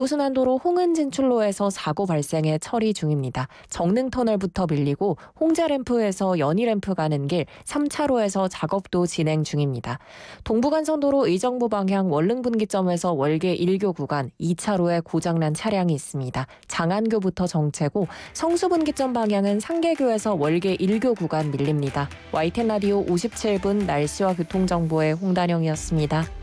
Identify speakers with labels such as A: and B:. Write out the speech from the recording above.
A: 호순환도로 홍은진출로에서 사고 발생해 처리 중입니다. 정릉터널부터 밀리고 홍자램프에서 연희램프 가는 길 3차로에서 작업도 진행 중입니다. 동부간선도로 의정부 방향 월릉분기점에서 월계 1교 구간 2차로에 고장난 차량이 있습니다. 장안교부터 정체고 성수분기점 방향은 상계교에서 월계 1교 구간 밀립니다. YTN 라디오 57분 날씨와 교통정보의 홍단영이었습니다.